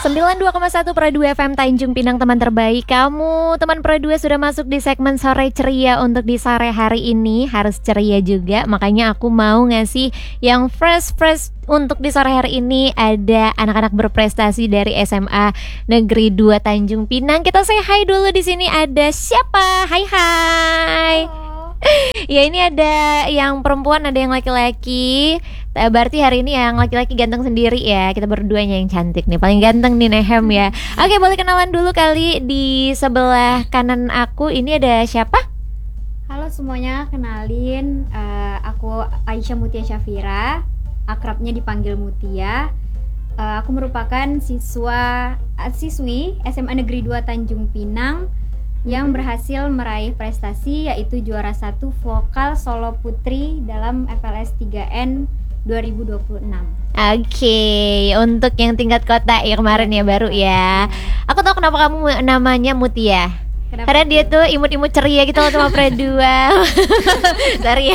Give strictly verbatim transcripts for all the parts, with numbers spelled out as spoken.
sembilan puluh dua koma satu Pro dua F M Tanjung Pinang, teman terbaik kamu. Teman Pro dua sudah masuk di segmen sore ceria. Untuk di sore hari ini harus ceria juga. Makanya aku mau ngasih yang fresh-fresh untuk di sore hari ini. Ada anak-anak berprestasi dari S M A Negeri dua Tanjung Pinang. Kita say hi dulu. Di sini ada siapa? Hai hai. Ya, ini ada yang perempuan, ada yang laki-laki. Berarti hari ini yang laki-laki ganteng sendiri ya. Kita berduanya yang cantik nih. Paling ganteng nih Nehem ya. Oke, boleh kenalan dulu kali. Di sebelah kanan aku ini ada siapa? Halo semuanya, kenalin uh, aku Aisyah Mutia Syafira. Akrabnya dipanggil Mutia. uh, Aku merupakan siswa uh, siswi S M A Negeri dua Tanjung Pinang yang berhasil meraih prestasi, yaitu juara satu vokal solo putri dalam F L S tiga N dua ribu dua puluh enam. Oke, okay, untuk yang tingkat kota ya kemarin ya, baru ya. Aku tahu kenapa kamu namanya Mutia. Kenapa? Karena dia tuh imut-imut ceria gitu loh sama Pro dua. Sorry ya.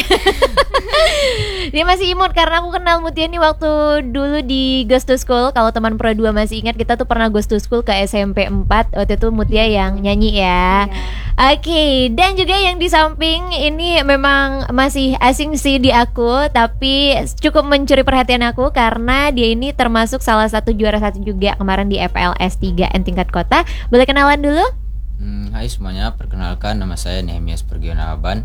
Dia masih imut karena aku kenal Mutia nih waktu dulu di Ghost to School. Kalau teman Pro dua masih ingat, kita tuh pernah Ghost to School ke S M P empat. Waktu itu Mutia yang nyanyi ya. Oke, okay, dan juga yang di samping ini memang masih asing sih di aku, tapi cukup mencuri perhatian aku karena dia ini termasuk salah satu juara satu juga kemarin di F L S tiga N tingkat kota. Boleh kenalan dulu? Hmm, hai semuanya, perkenalkan nama saya Nehemias Pergianaban.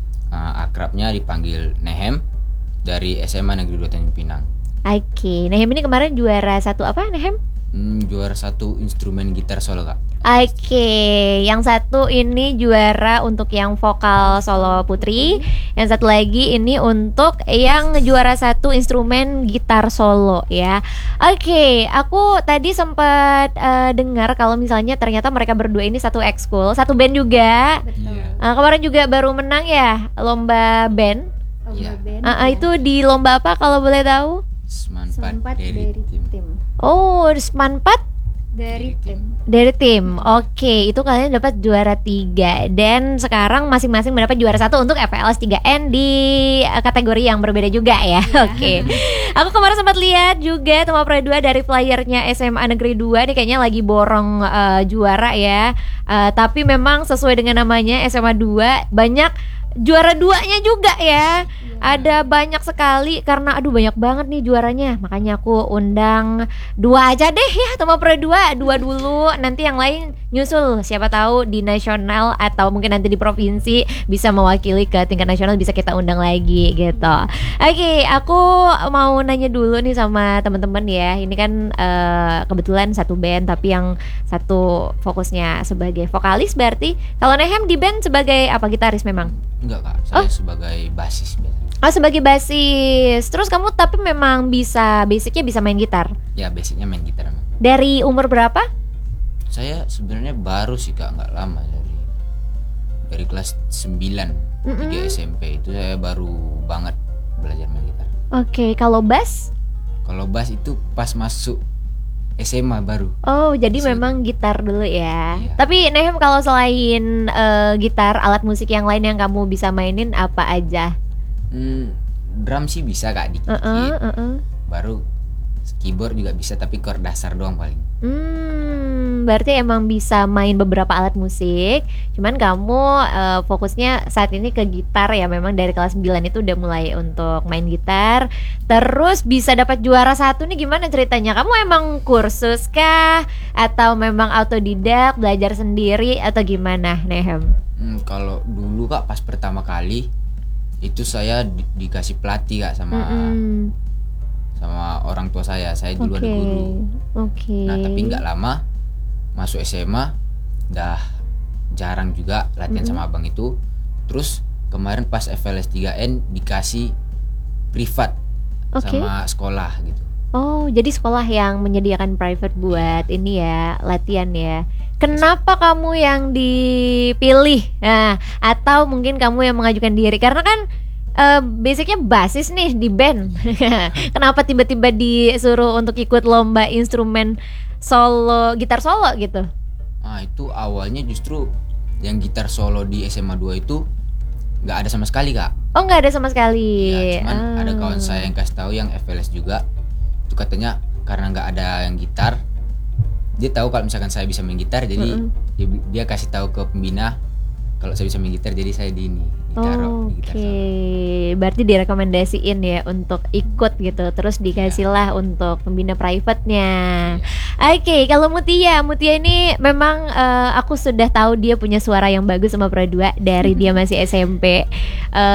uh, Akrabnya dipanggil Nehem, dari S M A Negeri dua Tanjung Pinang. Oke, okay. Nehem ini kemarin juara satu apa Nehem? Hmm, juara satu instrumen gitar solo kak. Oke, okay. Yang satu ini juara untuk yang vokal solo putri. Yang satu lagi ini untuk yang juara satu instrumen gitar solo ya. Oke, okay. Aku tadi sempat uh, dengar kalau misalnya ternyata mereka berdua ini satu ekskul, satu band juga. Betul. Uh, kemarin juga baru menang ya lomba band. Lomba yeah. band. Uh, uh, itu di lomba apa kalau boleh tahu? Semanpat dari, dari tim. tim. Oh, Semanpat dari tim. Dari tim. Oke, okay. Itu kalian dapat juara tiga. Dan sekarang masing-masing mendapat juara satu untuk F L S tiga N di kategori yang berbeda juga ya. Oke. Okay. Aku kemarin sempat lihat juga teman Pro dua dari playernya S M A Negeri dua. Ini kayaknya lagi borong uh, juara ya. uh, Tapi memang sesuai dengan namanya S M A dua, banyak juara duanya juga ya. Ada banyak sekali karena aduh banyak banget nih juaranya. Makanya aku undang dua aja deh ya, teman Pro dua, dua dulu. Nanti yang lain nyusul, siapa tahu di nasional atau mungkin nanti di provinsi bisa mewakili ke tingkat nasional, bisa kita undang lagi gitu. Oke, okay, aku mau nanya dulu nih sama teman-teman ya. Ini kan uh, kebetulan satu band, tapi yang satu fokusnya sebagai vokalis. Berarti kalau Nehem di band sebagai apa, gitaris memang? Enggak kak, saya oh? sebagai basis biasanya. Oh, sebagai basis. Terus kamu tapi memang bisa, basicnya bisa main gitar? Ya, basicnya main gitar memang. Dari umur berapa? Saya sebenarnya baru sih kak, nggak lama. Dari dari kelas sembilan, mm-mm. tiga S M P itu saya baru banget belajar main gitar. Oke, okay, kalau bass? Kalau bass itu pas masuk S M A baru. Oh, jadi S M A. memang gitar dulu ya. Iya. Tapi Nehem, kalau selain uh, gitar, alat musik yang lain yang kamu bisa mainin apa aja? Hmm, drum sih bisa kak, dikit. Uh-uh, uh-uh. Baru keyboard juga bisa, tapi chord dasar doang paling. Hmm, berarti emang bisa main beberapa alat musik. Cuman kamu uh, fokusnya saat ini ke gitar ya. Memang dari kelas sembilan itu udah mulai untuk main gitar. Terus bisa dapat juara satu nih, gimana ceritanya? Kamu emang kursus kah? Atau memang autodidak, belajar sendiri atau gimana Nehem? Hmm, kalau dulu kak pas pertama kali itu saya di- dikasih pelatih kak sama Mm-mm. sama orang tua saya. Saya dulu okay. ada guru. Oke. Okay. Nah tapi nggak lama masuk S M A, dah jarang juga latihan Mm-hmm. sama abang itu. Terus kemarin pas F L S tiga N dikasih privat okay. sama sekolah gitu. Oh, jadi sekolah yang menyediakan private buat ini ya, latihan ya. Kenapa kamu yang dipilih? Nah, atau mungkin kamu yang mengajukan diri? Karena kan uh, basicnya basis nih di band. Kenapa tiba-tiba disuruh untuk ikut lomba instrumen solo, gitar solo gitu? Ah itu awalnya justru yang gitar solo di S M A dua itu nggak ada sama sekali kak. Oh, nggak ada sama sekali. Ya, cuman ah. ada kawan saya yang kasih tahu yang F L S juga, itu katanya karena nggak ada yang gitar, dia tahu kalau misalkan saya bisa main gitar, jadi Mm-mm. dia, dia kasih tahu ke pembina kalau saya bisa main gitar, jadi saya di ini ditaruh di Oke, gitar solo. berarti direkomendasiin ya untuk ikut gitu, terus dikasihlah untuk pembina private-nya. Iya. Oke, kalau Mutia, Mutia ini memang eh, aku sudah tahu dia punya suara yang bagus sama Pro dua dari dia masih S M P. Eh,